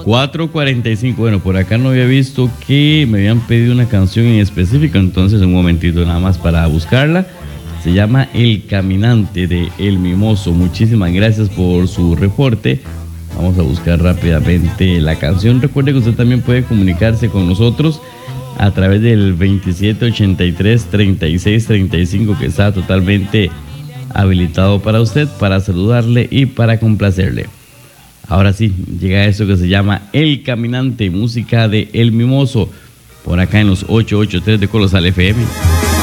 4:45. Bueno, por acá no había visto que me habían pedido una canción en específico, entonces un momentito nada más para buscarla. Se llama El Caminante de El Mimoso. Muchísimas gracias por su reporte. Vamos a buscar rápidamente la canción. Recuerde que usted también puede comunicarse con nosotros a través del 2783-3635, que está totalmente habilitado para usted, para saludarle y para complacerle. Ahora sí, llega eso que se llama El Caminante, música de El Mimoso, por acá en los 883 de Colosal FM.